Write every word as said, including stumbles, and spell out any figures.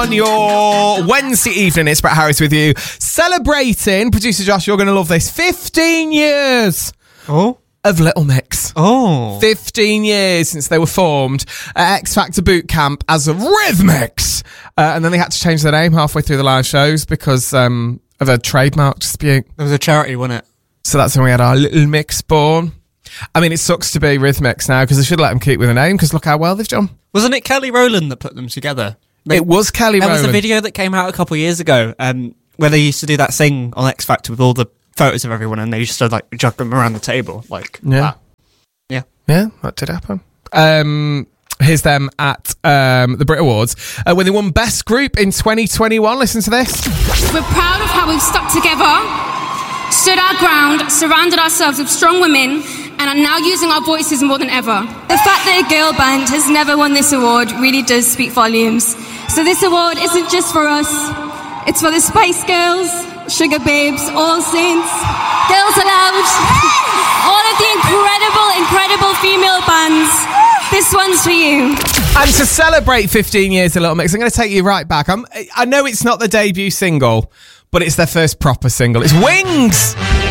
on your Wednesday evening. It's Brett Harris with you, celebrating, producer Josh, you're going to love this, fifteen years Oh. of Little Mix. Oh. fifteen years since they were formed at X Factor Boot Camp as a Rhythmix. Uh, and then they had to change their name halfway through the live shows because um, of a trademark dispute. There was a charity, wasn't it? So that's when we had our Little Mix born. I mean, it sucks to be Rhythmix now because they should let them keep with the name because look how well they've done. Wasn't it Kelly Rowland that put them together? They, It was Kelly there Rowland. was a video that came out a couple of years ago um, where they used to do that thing on X Factor with all the photos of everyone and they used to like jug them around the table. Like, Yeah. that. Yeah. Yeah, that did happen. Um, here's them at um, the Brit Awards uh, when they won Best Group in twenty twenty-one. Listen to this. We're proud of how we've stuck together, stood our ground, surrounded ourselves with strong women, and are now using our voices more than ever. The fact that a girl band has never won this award really does speak volumes. So this award isn't just for us, it's for the Spice Girls, Sugar Babes, All Saints, Girls Aloud, all of the incredible, incredible female bands. This one's for you. And to celebrate fifteen years of Little Mix, I'm going to take you right back. I'm, I know it's not the debut single, but it's their first proper single. It's Wings!